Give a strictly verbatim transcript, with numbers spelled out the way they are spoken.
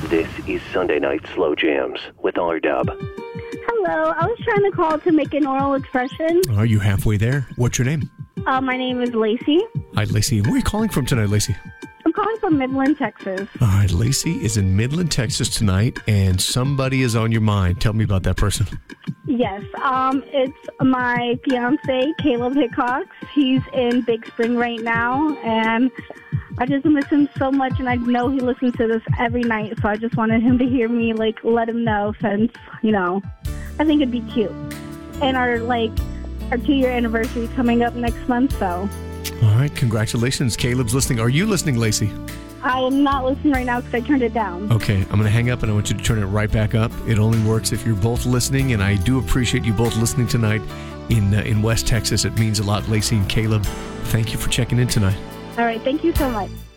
This is Sunday Night Slow Jams with R-Dub. Hello, I was trying to call to make an oral expression. Are you halfway there? What's your name? Uh, my name is Lacey. Hi, Lacey. Where are you calling from tonight, Lacey? I'm calling from Midland, Texas. All right, Lacey is in Midland, Texas tonight, and somebody is on your mind. Tell me about that person. Yes, um, it's my fiance, Caleb Hickox. He's in Big Spring right now, and I just miss him so much, and I know he listens to this every night, so I just wanted him to hear me, like, let him know, since, you know, I think it'd be cute. And our, like, our two-year anniversary is coming up next month, so. All right, congratulations. Caleb's listening. Are you listening, Lacey? I am not listening right now because I turned it down. Okay, I'm going to hang up, and I want you to turn it right back up. It only works if you're both listening, and I do appreciate you both listening tonight in uh, in West Texas. It means a lot, Lacey and Caleb. Thank you for checking in tonight. All right, thank you so much.